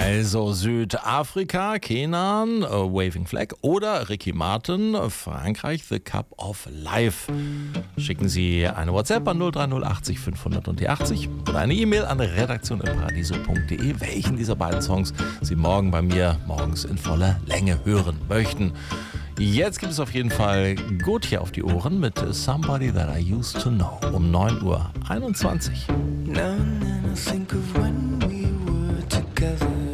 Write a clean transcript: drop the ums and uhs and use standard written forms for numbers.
Also Südafrika, Kenan, Waving Flag oder Ricky Martin, Frankreich, The Cup of Life. Schicken Sie eine WhatsApp an 03080 500 und die 80 oder eine E-Mail an redaktion@paradiso.de, welchen dieser beiden Songs Sie morgen bei mir morgens in voller Länge hören möchten. Jetzt gibt es auf jeden Fall gut hier auf die Ohren mit Somebody That I Used to Know um 9:21 Uhr. Now and then I think of when we were together.